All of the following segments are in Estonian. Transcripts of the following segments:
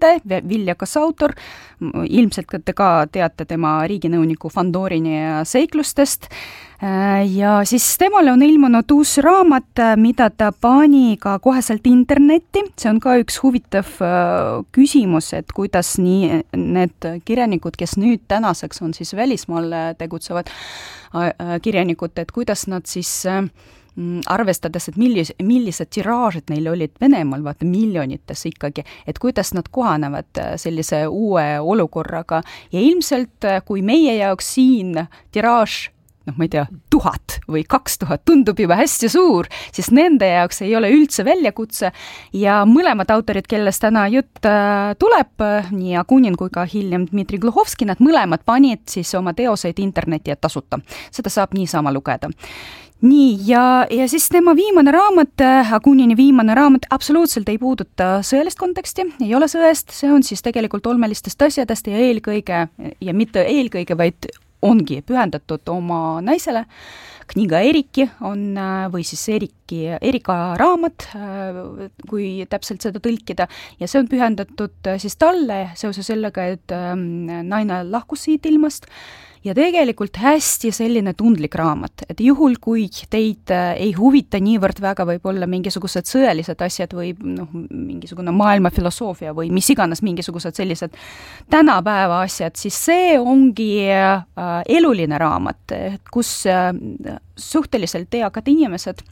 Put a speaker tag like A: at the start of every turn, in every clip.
A: kirjutaja, viljakas autor, ilmselt te ka teate tema riiginõuniku Fandorini seiklustest, ja siis temale on ilmunud uus raamat, mida ta pani ka koheselt internetti. See on ka üks huvitav küsimus, et kuidas nii need kirjanikud, kes nüüd tänaseks on siis välismaal tegutsevad kirjanikud, et kuidas nad siis arvestades, et millised tiraažid neil olid Venemaal, vaata miljonites ikkagi, et kuidas nad kohanevad sellise uue olukorraga. Ja ilmselt, kui meie jaoks siin tiraaž, ma ei tea, 1000 või 2000 tundub juba hästi suur, siis nende jaoks ei ole üldse väljakutse ja mõlemad autorid, kellest täna jutt tuleb, nii Akunin kui ka hiljem Dmitri Gluhovski, nad mõlemad panid siis oma teoseid interneti ja tasuta. Seda saab niisama lugeda. Nii, ja siis tema viimane raamat, Akunini viimane raamat absoluutselt ei puuduta sõelist konteksti, ei ole sõest, see on siis tegelikult olmelistest asjadest ja eelkõige, ja mitte eelkõige, vaid ongi pühendatud oma naisele. Kniga Eriki on, või siis Erika raamat, kui täpselt seda tõlkida, ja see on pühendatud siis talle seoses sellega, et naine lahkus siit ilmast. Ja tegelikult hästi selline tundlik raamat, et juhul kui teid ei huvita niivõrd väga võib-olla mingisugused sõelised asjad või mingisugune maailmafilosoofia või mis iganes mingisugused sellised tänapäeva asjad, siis see ongi eluline raamat, kus suhteliselt eakad inimesed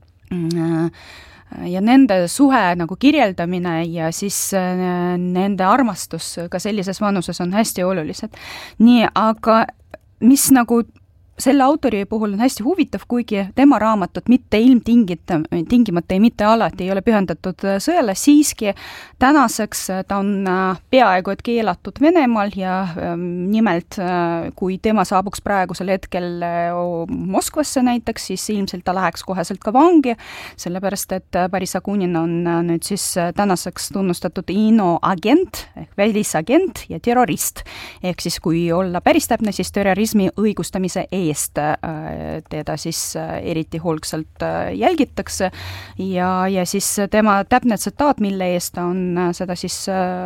A: ja nende suhe nagu kirjeldamine ja siis nende armastus ka sellises vanuses on hästi olulised. Nii, aga mis nagu selle autori puhul on hästi huvitav, kuigi tema raamatut mitte ilmtingimata ja mitte alati ei ole pühendatud sõele, siiski tänaseks ta on peaaegu et keelatud Venemaal ja nimelt kui tema saabuks praegusel hetkel Moskvasse näiteks, siis ilmselt ta läheks koheselt ka vangi, sellepärast et Boris Akunin on nüüd siis tänaseks tunnustatud inoagent ehk välisagent ja terrorist, ehk siis kui olla päris täpne, siis terrorismi õigustamise eest teda siis eriti hoolgsalt jälgitakse ja siis tema täpne tsitaat, mille eest on seda siis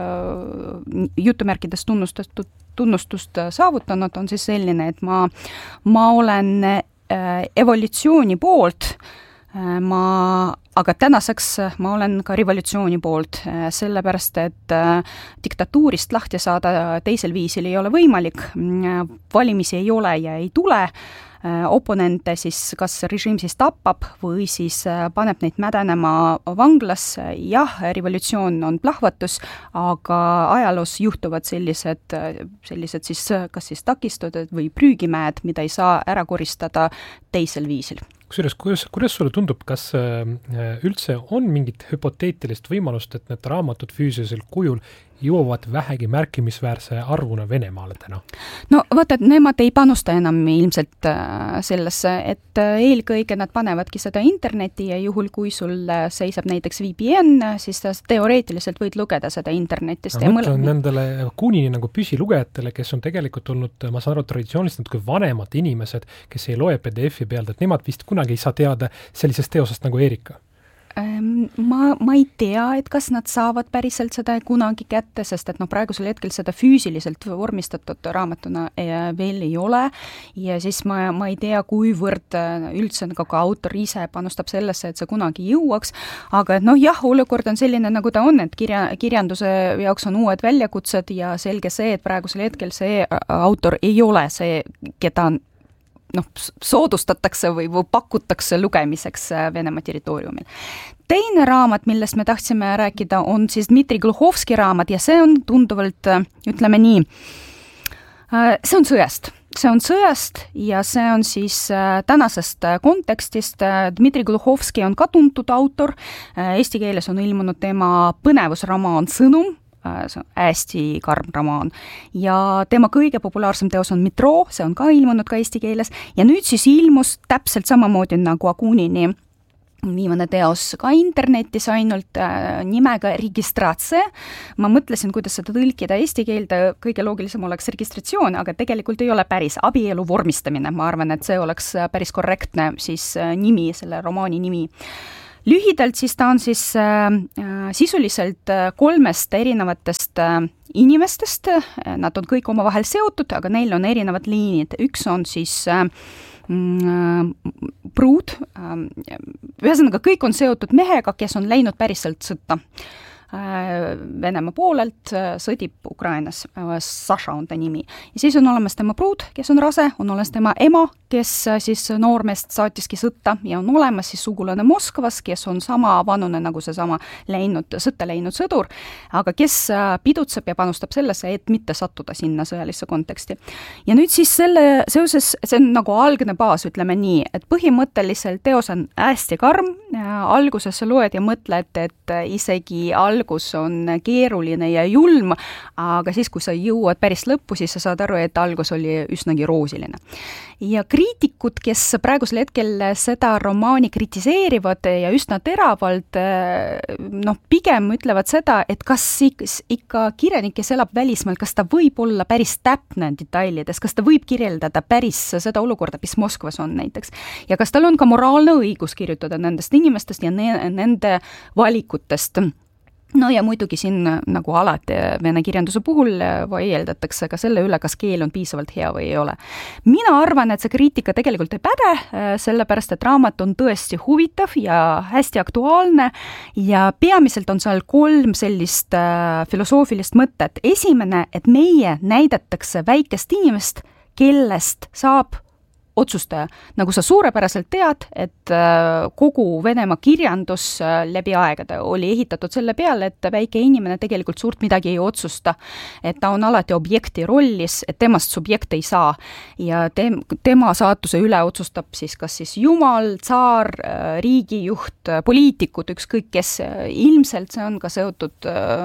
A: jutumärkides tunnustust saavutanud, on siis selline, et ma olen evolutsiooni poolt, aga tänaseks ma olen ka revolutsiooni poolt, sellepärast, et diktatuurist lahti saada teisel viisil ei ole võimalik, valimisi ei ole ja ei tule, oponente siis kas režiim siis tapab või siis paneb neid mädanema vanglas. Jah, revolutsioon on plahvatus, aga ajaloos juhtuvad sellised siis kas siis takistused või prüügimäed, mida ei saa ära koristada teisel viisil.
B: Kuidas sulle tundub, kas üldse on mingit hüpoteetilist võimalust, et need raamatud füüsilisel kujul jõuavad vähegi märkimisväärse arvuna Venemaale täna?
A: No vaata, et nemad ei panusta enam ilmselt sellesse, et eelkõige nad panevadki seda internetti ja juhul, kui sul seisab näiteks VPN, siis teoreetiliselt võid lugeda seda internetist.
B: Ma mõtlen nendele Akunini nagu püsilugejatele, kes on tegelikult olnud, ma saan aru, traditsiooniliselt kui vanemad inimesed, kes ei loe PDF-i pealt, et nemad vist kunagi ei saa teada sellisest teosest nagu Erika.
A: Ma ei tea, et kas nad saavad päriselt seda kunagi kätte, sest et praegusel hetkel seda füüsiliselt vormistatud raamatuna veel ei ole ja siis ma ei tea, kuivõrd üldse nagu ka autor ise panustab sellesse, et see kunagi jõuaks, aga jah, olukord on selline, nagu ta on, et kirjanduse jaoks on uued väljakutsed ja selge see, et praegusel hetkel see autor ei ole see, keda soodustatakse või pakutakse lugemiseks Venemaa territooriumil. Teine raamat, millest me tahtsime rääkida, on siis Dmitri Gluhovski raamat ja see on tunduvalt, ütleme nii, see on sõjast. See on sõjast ja see on siis tänasest kontekstist. Dmitri Gluhovski on ka tuntud autor. Eesti keeles on ilmunud tema põnevusromaan Sõnum, see on hästi karm romaan ja tema kõige populaarsem teos on Metroo, see on ka ilmunud ka eesti keeles ja nüüd siis ilmus täpselt samamoodi nagu Akunini viimane teos ka internetis ainult nimega Registraatse. Ma mõtlesin, kuidas seda tõlkida eesti keelde, kõige loogilisem oleks registratsioon, aga tegelikult ei ole päris abielu vormistamine. Ma arvan, et see oleks päris korrektne siis nimi, selle romaani nimi. lühidalt siis ta on siis sisuliselt 3 erinevatest inimestest, nad on kõik omavahel seotud, aga neil on erinevad liinid. Üks on siis pruud, ühesõnaga kõik on seotud mehega, kes on läinud päriselt sõtta. Venemaa poolelt sõdib Ukrainas, Saša on ta nimi. Ja siis on olemas tema pruud, kes on rase, on olemas tema ema, kes siis noormeest saatiski sõtta ja on olemas siis sugulane Moskvas, kes on sama vanune nagu see sama sõtta läinud sõdur, aga kes pidutseb ja panustab sellesse, et mitte sattuda sinna sõjalisse konteksti. Ja nüüd siis seoses, see on nagu algne baas, ütleme nii, et põhimõtteliselt teos on hästi karm, alguses sa loed ja mõtled, et isegi algus on keeruline ja julm, aga siis, kui sa jõuad päris lõppu, siis sa saad aru, et algus oli üsnagi roosiline. Ja kriitikud, kes praegusel hetkel seda romaani kritiseerivad ja üsna teravalt, pigem ütlevad seda, et kas ikka kirjanik, kes elab välismaal, kas ta võib olla päris täpne detailides, kas ta võib kirjeldada päris seda olukorda, mis Moskvas on näiteks. Ja kas tal on ka moraalne õigus kirjutada nendest inimestest ja nende valikutest. No ja muidugi siin nagu alati vene kirjanduse puhul vaieldatakse ka selle üle, kas keel on piisavalt hea või ei ole. Mina arvan, et see kriitika tegelikult ei päde, sellepärast et raamat on tõesti huvitav ja hästi aktuaalne ja peamiselt on seal 3 sellist filosoofilist mõtet. Esimene, et meie näidatakse väikest inimest, kellest saab otsustaja. Nagu sa suurepäraselt tead, et kogu Venemaa kirjandus läbi aegade oli ehitatud selle peale, et väike inimene tegelikult suurt midagi ei otsusta. Et ta on alati objekti rollis, et temast subjekt ei saa. Ja tema saatuse üle otsustab siis kas siis jumal, tsaar, riigijuht, poliitikud, ükskõik kes. Ilmselt see on ka seotud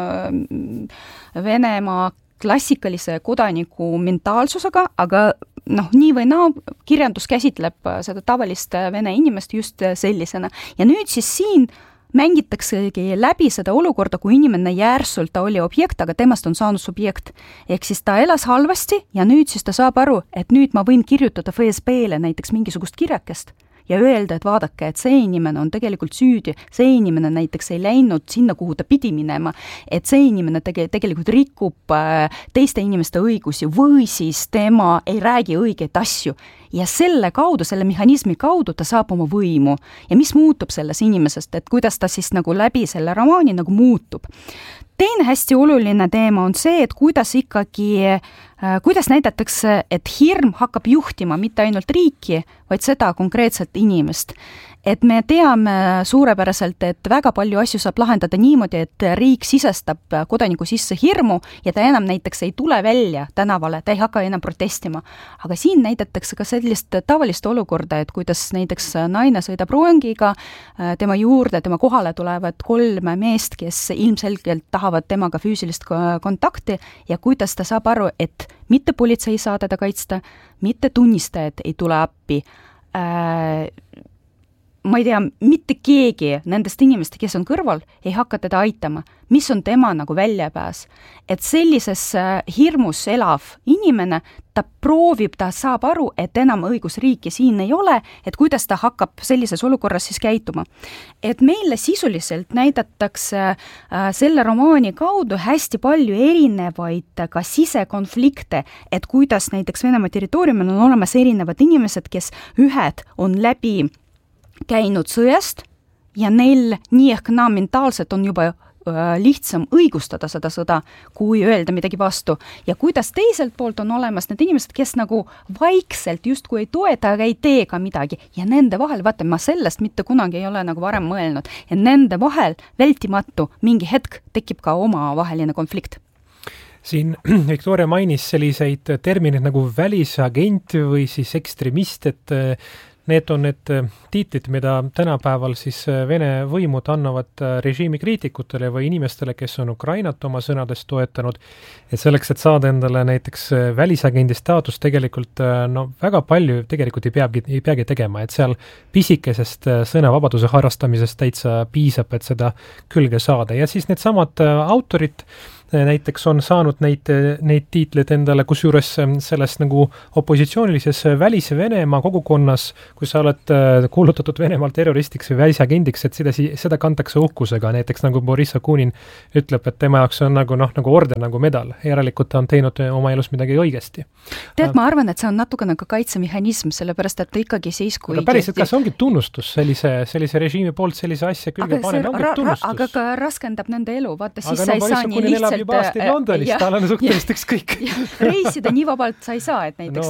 A: Venemaa klassikalise kodaniku mentaalsusega, aga nii või naa kirjandus käsitleb seda tavalist vene inimest just sellisena. Ja nüüd siis siin mängitaksegi läbi seda olukorda, kui inimene järsult ta oli objekt, aga temast on saanud subjekt. Ehk siis ta elas halvasti ja nüüd siis ta saab aru, et nüüd ma võin kirjutada FSB-le näiteks mingisugust kirjakest ja öelda, et vaadake, et see inimene on tegelikult süüdi, see inimene näiteks ei läinud sinna, kuhu ta pidi minema, et see inimene tegelikult rikub teiste inimeste õigusi või siis tema ei räägi õigeid asju. Ja selle kaudu, selle mehhanismi kaudu ta saab oma võimu. Ja mis muutub selles inimesest, et kuidas ta siis nagu läbi selle romaani nagu muutub. Teine hästi oluline teema on see, et kuidas näidatakse, et hirm hakkab juhtima mitte ainult riiki, vaid seda konkreetset inimest. Et me teame suurepäraselt, et väga palju asju saab lahendada niimoodi, et riik sisestab kodaniku sisse hirmu ja ta enam näiteks ei tule välja tänavale, ta ei hakka enam protestima. Aga siin näidatakse ka sellist tavalist olukorda, et kuidas näiteks naine sõidab rongiga, tema juurde, tema kohale tulevad 3 meest, kes ilmselgelt tahavad temaga füüsilist kontakti ja kuidas ta saab aru, et mitte politsei saa teda kaitsta, mitte tunnistajad ei tule appi, ma ei tea, mitte keegi nendest inimest, kes on kõrval, ei hakka teda aitama. Mis on tema nagu väljapääs? Et sellises hirmus elav inimene, ta proovib, ta saab aru, et enam õigusriiki siin ei ole, et kuidas ta hakkab sellises olukorras siis käituma. Et meile sisuliselt näidatakse selle romaani kaudu hästi palju erinevaid ka sisekonflikte, et kuidas näiteks Venemaa territooriumil on olemas erinevad inimesed, kes ühed on läbi käinud sõjast ja neil nii ehk naa mentaalselt on juba lihtsam õigustada seda sõda, kui öelda midagi vastu. Ja kuidas teiselt poolt on olemas need inimesed, kes nagu vaikselt justkui ei toeta, aga ei tee ka midagi. Ja nende vahel, vaata, ma sellest mitte kunagi ei ole nagu varem mõelnud. Ja nende vahel vältimatu mingi hetk tekib ka omavaheline konflikt.
B: Siin Viktoria mainis selliseid termineid nagu välisagent või siis ekstremist, et need on need tiitlid, mida tänapäeval siis Vene võimud annavad režiimi kriitikutele või inimestele, kes on Ukrainat oma sõnades toetanud, et selleks, et saada endale näiteks välisagendi staatus tegelikult väga palju tegelikult ei peagi tegema, et seal pisikesest sõnavabaduse harrastamisest täitsa piisab, et seda külge saada. Ja siis need samad autorid näiteks on saanud neid tiitleid endale, kusjuures selles nagu opositsioonilises Välis-Venemaa kogukonnas, kui sa oled kuulutatud Venemaal terroristiks või välisagendiks, et seda kantakse uhkusega, näiteks nagu Boris Akunin ütleb, et tema jaoks on nagu orden, nagu medal, järelikult ta on teinud oma elus midagi õigesti.
A: Tead, ma arvan, et see on natukene ka kaitsemehhanism, sellepärast et ikkagi siis, kui...
B: Aga päriselt, kas ongi tunnustus sellise režiimi poolt sellise asja külge panema, ongi tunnustus?
A: Aga ka raskendab nende elu, vaata, siis
B: aga
A: sa ei saa nii lihtsalt...
B: elab juba aastaid Londonis, tal on suhtelist ükskõik.
A: Reisida nii vabalt sa ei saa, et näiteks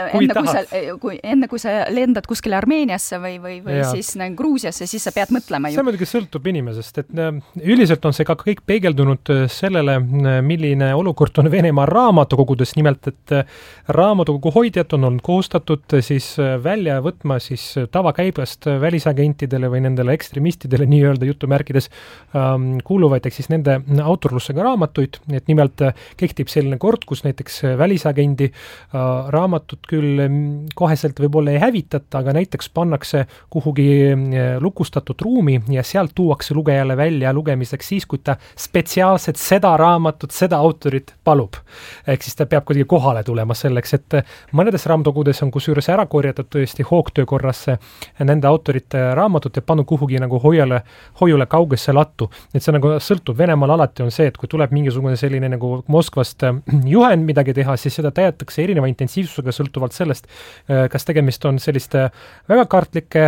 A: enne kui sa lendad kuskile Armeeniasse või siis Gruusiasse, siis sa pead mõtlema ju.
B: See muidugi sõltub inimesest, et üldiselt on see ka kõik peegeldunud sellele, milline olukord on Venemaa raamatukogudes, nimelt et raamatukogu hoidjad on olnud kohustatud siis välja võtma siis tavakäibest välisagentidele või nendele ekstremistidele nii-öelda jutumärkides kuuluvaid, ehk siis nende autorlusega raamatuid, et nimelt kehtib selline kord, kus näiteks välisagendi raamatut küll koheselt võib-olla ei hävitata, aga näiteks pannakse kuhugi lukustatud ruumi ja sealt tuuakse lugejale välja lugemiseks siis, kui ta spetsiaalselt seda raamatut, seda autorit palub. Ehk siis ta peab kuidagi kohale tulema selleks, et mõnedes raamatukogudes on kusjuures ära korjatud tõesti hoogtöö korrasse nende autorite raamatut ja pannud kuhugi nagu hoiule kaugesse lattu. Et see nagu sõltub, Venemaal alati on see, et kui tuleb mingisugune selline nagu Moskvast juhend midagi teha, siis seda täidetakse erineva intensiivsusega sõltuvalt sellest, kas tegemist on selliste väga kartlike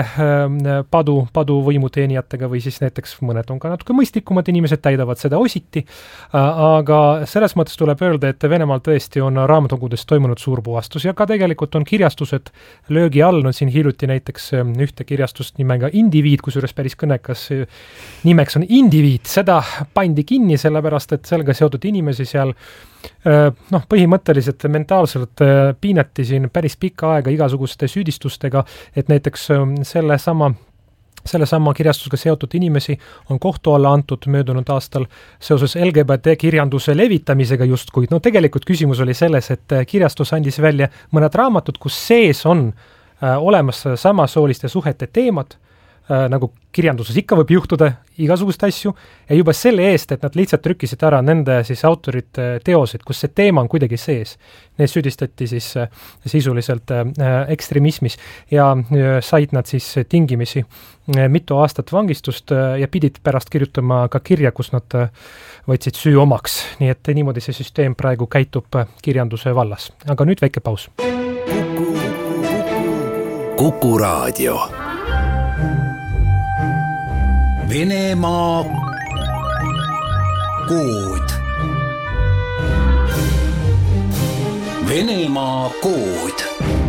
B: paduvõimuteenijatega või siis näiteks mõned on ka natuke mõistlikumad inimesed, täidavad seda ositi, aga selles mõttes tuleb öelda, et Venemaal tõesti on raamatukogudes toimunud suur puhastus ja ka tegelikult on kirjastused löögi all, no siin hiljuti näiteks ühte kirjastust nimega Indiviid, kusjuures päris kõnekas nimeks on Indiviid, seda pandi kinni sellepärast, et sellega seotud inimesi seal põhimõtteliselt mentaalselt piinati siin päris pikka aega igasuguste süüdistustega, et näiteks sellesama kirjastusega seotud inimesi on kohtu alla antud möödunud aastal seoses LGBT kirjanduse levitamisega justkui. No tegelikult küsimus oli selles, et kirjastus andis välja mõned raamatud, kus sees on olemas samasooliste suhete teemad, nagu kirjanduses ikka võib juhtuda igasugust asju, ja juba selle eest, et nad lihtsalt trükkisid ära nende siis autorite teosed, kus see teema on kuidagi sees. Need süüdistati siis sisuliselt ekstremismis ja said nad siis tingimisi mitu aastat vangistust ja pidid pärast kirjutama ka kirja, kus nad võtsid süü omaks. Nii et niimoodi see süsteem praegu käitub kirjanduse vallas. Aga nüüd väike paus.
C: Kuku Raadio. Venemaa kood. Venemaa kood.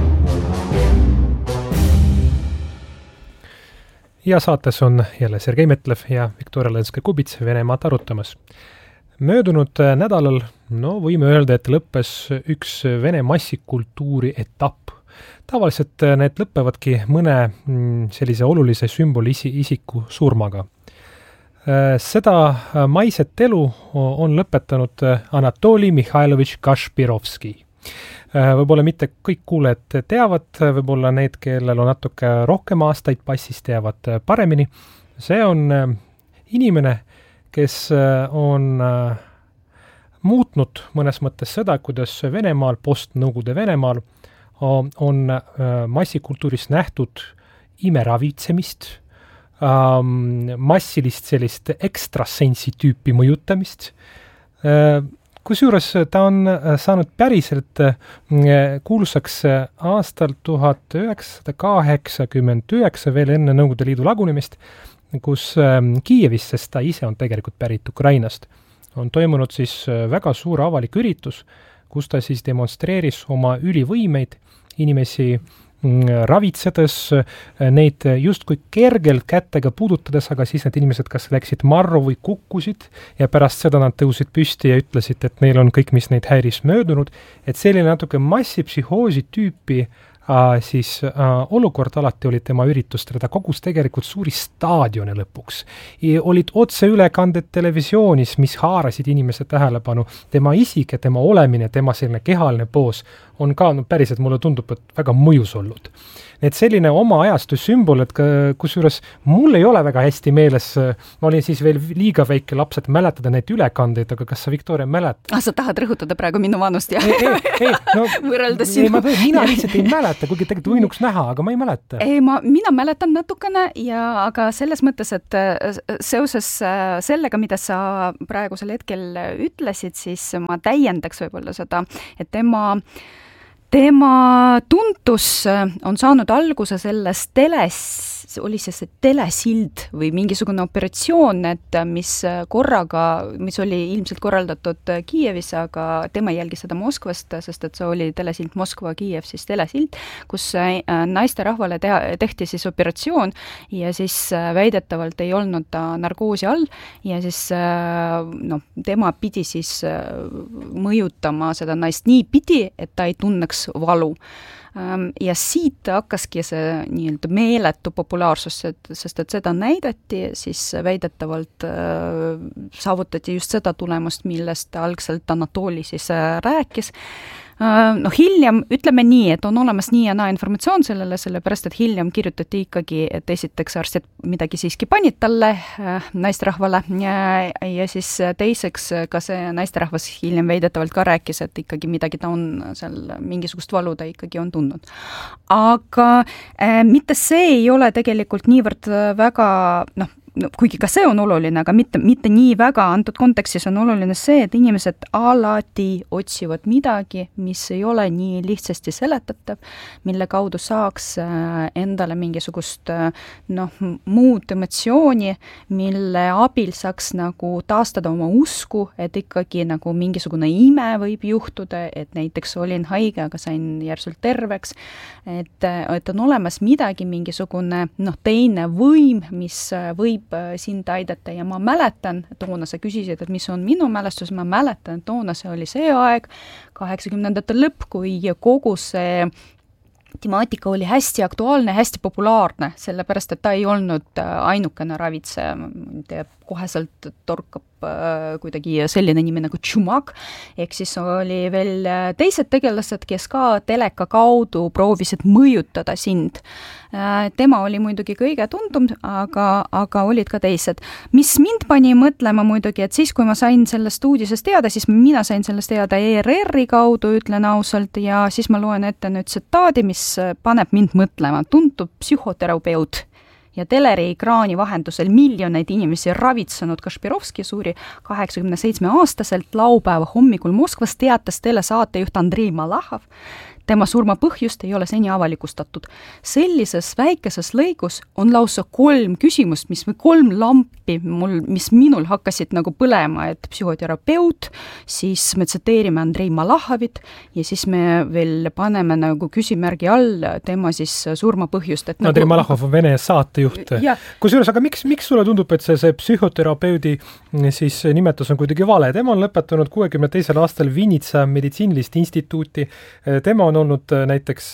B: Ja saates on jälle Sergei Metlev ja Viktoria Lenska-Kubits Venemaad arutamas. Möödunud nädalal, võime öelda, et lõppes üks Vene massikultuuri etapp. Tavaliselt need lõppevadki mõne sellise olulise sümboli isiku surmaga. Seda maiset elu on lõpetanud Anatoli Mihhailovitš Kašpirovski. Võib-olla mitte kõik kuulajad teavad, võib-olla need, kellel on natuke rohkem aastaid passis, teavad paremini. See on inimene, kes on muutnud mõnes mõttes seda, kuidas Venemaal, postnõukogude Venemaal on massikultuuris nähtud imeravitsemist, massilist sellist ekstrasensi tüüpi mõjutamist. Kusjuures ta on saanud päriselt kuulsaks aastal 1989, veel enne Nõukogude Liidu lagunemist, kus Kiievis, sest ta ise on tegelikult pärit Ukrainast, on toimunud siis väga suur avalik üritus, kus ta siis demonstreeris oma ülivõimeid, inimesi ravitsedes, neid justkui kergelt kätega puudutades, aga siis need inimesed kas läksid marru või kukkusid ja pärast seda nad tõusid püsti ja ütlesid, et neil on kõik, mis neid häiris möödunud, et selline natuke massipsühhoosi tüüpi siis olukord alati oli tema üritustel, ta kogus tegelikult suuri staadione lõpuks. Olid otseülekanded televisioonis, mis haarasid inimese tähelepanu, tema isik ja tema olemine, tema selline kehaline poos on ka päriselt, mulle tundub, et väga mõjus olnud. Et selline oma ajastu sümbol, et kusjuures mul ei ole väga hästi meeles, ma olin siis veel liiga väike laps, et mäletada neid ülekandeid, aga kas sa, Viktoria, mäletad?
A: Sa tahad rõhutada praegu minu vanust, jah?
B: No,
A: võrreldes sinu.
B: Mina lihtsalt ei mäleta, kuigi tegelikult võinuks näha, aga ma ei mäleta.
A: Mina mäletan natukene, aga selles mõttes, et seoses sellega, mida sa praegusel hetkel ütlesid, siis ma täiendaks võib-olla seda, et tema tuntus on saanud alguse sellest oli see telesild või mingisugune operatsioon, et mis oli ilmselt korraldatud Kiievis, aga tema jälgis seda Moskvast, sest et see oli telesild Moskva-Kiiev, siis telesild, kus naisterahvale tehti siis operatsioon ja siis väidetavalt ei olnud ta narkoosi all ja siis tema pidi siis mõjutama seda naist nii pidi, et ta ei tunneks valu. Ja siit hakkaski see nii-öelda meeletu populaarsus, sest et seda näidati, siis väidetavalt saavutati just seda tulemust, millest algselt Anatoli siis rääkis. Hiljem, ütleme nii, et on olemas nii ja naa informatsioon sellepärast, et hiljem kirjutati ikkagi, et esiteks arstid midagi siiski panid talle, naisterahvale, ja siis teiseks ka see naisterahvas hiljem väidetavalt ka rääkis, et ikkagi midagi ta on seal, mingisugust valu ta ikkagi on tundnud. Aga mitte see ei ole tegelikult niivõrd väga, kuigi ka see on oluline, aga mitte nii väga antud kontekstis on oluline see, et inimesed alati otsivad midagi, mis ei ole nii lihtsasti seletatav, mille kaudu saaks endale mingisugust muud emotsiooni, mille abil saaks nagu taastada oma usku, et ikkagi nagu mingisugune ime võib juhtuda, et näiteks olin haige, aga sain järsult terveks, et on olemas midagi, mingisugune teine võim, mis võib sind aidata ja ma mäletan, toona sa küsisid, et mis on minu mälestus, ma mäletan, et toona see oli see aeg, 80ndate lõpp, kui kogu see temaatika oli hästi aktuaalne, hästi populaarne, sellepärast, et ta ei olnud ainukene ravitseja, koheselt torkab kuidagi selline nimi nagu Tšumak, ehk siis oli veel teised tegelased, kes ka teleka kaudu proovisid mõjutada sind. Tema oli muidugi kõige tundum, aga olid ka teised. Mis mind pani mõtlema muidugi, et siis, kui ma sain sellest uudisest teada, siis mina sain sellest teada ERR-i kaudu, ütlen ausalt, ja siis ma loen ette nüüd tsitaadi, mis paneb mind mõtlema. Tuntub psühhoterapeut ja teleri ekraani vahendusel miljoneid inimesi ravitsenud Kašpirovski suuri 87-aastaselt laupäeva hommikul Moskvas teatas telesaatejuht Andrei Malahov. Tema surma põhjust ei ole seni avalikustatud. Sellises väikeses lõigus on lausa 3 küsimust, 3 lampi, mis minul hakkasid nagu põlema, et psühhoterapeut, siis me tsiteerime Andrei Malahovit ja siis me veel paneme nagu küsimärgi all tema siis surma põhjust. Et
B: Andrei Malahov on Vene saatejuht. Kusjuures, aga miks sulle tundub, et see psühhoterapeudi siis nimetus on kuidagi vale? Tema on lõpetanud 62. aastal Vinnitsa meditsiinilist instituuti. Tema on olnud näiteks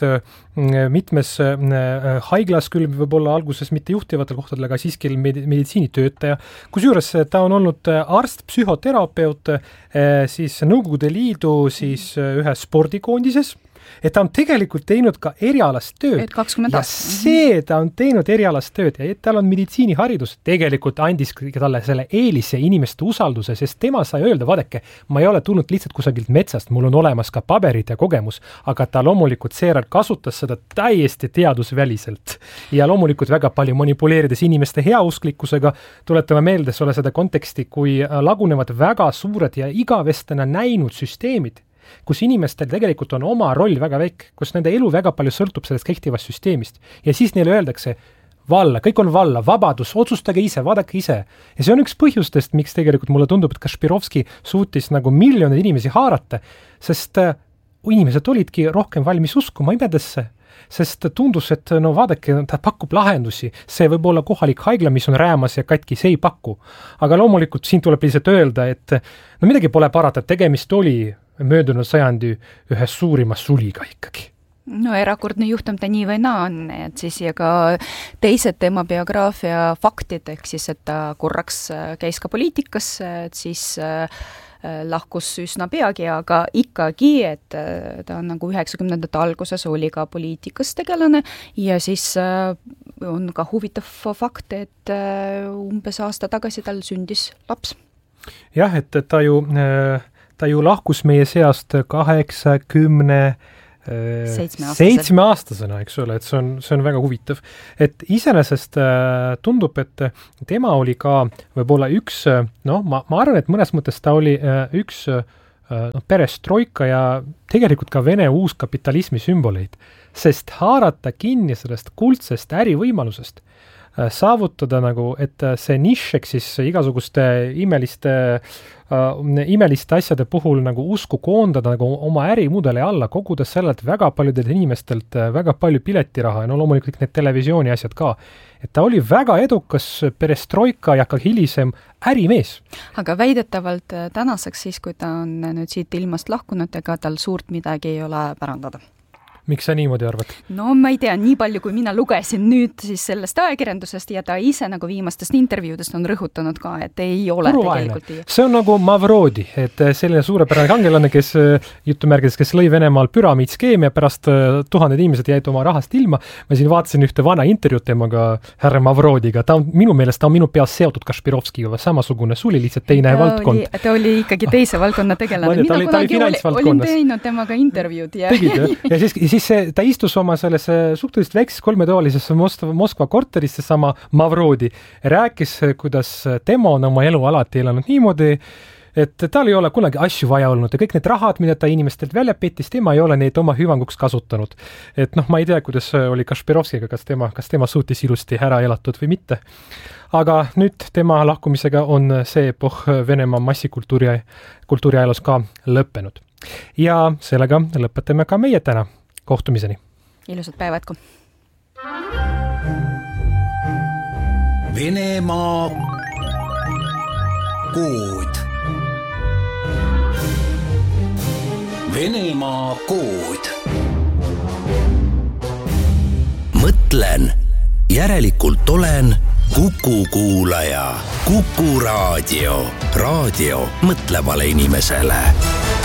B: mitmes haiglas, küll võib-olla alguses mitte juhtivatel kohtadel, aga siiski meditsiinitöötaja. Kusjuures ta on olnud arst, psühhoterapeut siis Nõukogude Liidu siis ühes spordikoondises, et ta on tegelikult teinud ka erialast tööd. Ja see ta on teinud erialast tööd ja tal on meditsiiniharidus. Tegelikult andis talle selle eelise inimeste usalduse, sest tema sai öelda, vaadake, ma ei ole tulnud lihtsalt kusagilt metsast, mul on olemas ka paberid ja kogemus, aga ta loomulikult seejärel kasutas seda täiesti teadusväliselt. Ja loomulikult väga palju manipuleerides inimeste heausklikkusega, tuletame meelde sulle seda konteksti, kui lagunevad väga suured ja igavestena näinud süsteemid, kus inimestel tegelikult on oma roll väga väike, kus nende elu väga palju sõltub sellest kehtivast süsteemist. Ja siis neile öeldakse, valla, kõik on valla, vabadus, otsustage ise, vaadake ise. Ja see on üks põhjustest, miks tegelikult mulle tundub, et Kašpirovski suutis nagu miljoneid inimesi haarata, sest inimesed olidki rohkem valmis uskuma imedesse. Sest tundus, et vaadake, ta pakub lahendusi, see võib olla kohalik haigla, mis on räämas ja katki, see ei paku. Aga loomulikult siin tuleb lihtsalt öelda, et midagi pole parata, tegemist oli möödunud sajandi ühe suurima suliga ikkagi.
A: No erakordne juhtum ta nii või naa on, et siis ja ka teised tema biograafia faktid, ehk siis, et ta korraks käis ka poliitikasse, et siis lahkus üsna peagi, aga ikkagi, et ta on nagu 90ndate alguses oli ka poliitikas tegelane ja siis on ka huvitav fakt, et umbes aasta tagasi tal sündis laps.
B: Jah, et ta ju lahkus meie seast 7-aastasena, eks ole, et see on väga huvitav. Et iseenesest tundub, et tema oli ka võib-olla üks, ma arvan, et mõnes mõttes ta oli üks perestroika ja tegelikult ka Vene uuskapitalismi sümboleid, sest haarata kinni sellest kuldsest ärivõimalusest, saavutada nagu, et see nišš, eks siis igasuguste imeliste asjade puhul nagu usku koondada nagu oma ärimudeli alla, kogudes sellelt väga paljudelt inimestelt väga palju piletiraha ja loomulikult kõik need televisiooni asjad ka. Et ta oli väga edukas perestroika ja ka hilisem ärimees.
A: Aga väidetavalt tänaseks siis, kui ta on nüüd siit ilmast lahkunud, ega tal suurt midagi ei ole pärandada.
B: Miks sa niimoodi arvad?
A: No ma ei tea, nii palju kui mina lugesin nüüd siis sellest ajakirjandusest ja ta ise nagu viimastest intervjuudest on rõhutanud ka, et ei ole tegelikult.
B: See on nagu Mavrodi, et selline suurepärane kangelane, kes jutumärgides, kes lõi Venemaal püramiidskeemi ja pärast tuhanded inimesed jäid oma rahast ilma. Ma siin vaatasin ühte vana intervjuud temaga härra Mavrodiga. Ta on minu meelest minu peas seotud Kašpirovskiga, samasugune suli, lihtsalt teine valdkond.
A: Ta oli ikkagi teise valdkonna tegelane. Mina kunagi olin teinud temaga intervjuud.
B: Ja siis ta istus oma selles suhteliselt väikses kolmetoalisesse Moskva korterisse sama Mavrodi ja rääkis, kuidas tema on oma elu alati elanud niimoodi, et tal ei ole kunagi asju vaja olnud ja kõik need rahad, mida ta inimestelt välja pettis, tema ei ole neid oma hüvanguks kasutanud. Et ma ei tea, kuidas oli Kašpirovskiga, kas tema suutis ilusti ära elatud või mitte. Aga nüüd tema lahkumisega on see epoh Venemaa massikultuuri ajalus ka lõppenud. Ja sellega lõpetame ka meie täna. Kohtumiseni.
A: Ilusat päeva jätku.
C: Venemaa kood. Venemaa kood. Mõtlen, järelikult olen Kuku kuulaja. Kuku raadio. Raadio mõtlevale inimesele.